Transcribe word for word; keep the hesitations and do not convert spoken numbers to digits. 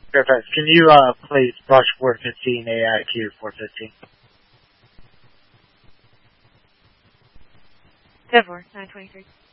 Fairfax, can you uh, please brush four fifteen A I Q four fifteen? ten four, nine twenty-three.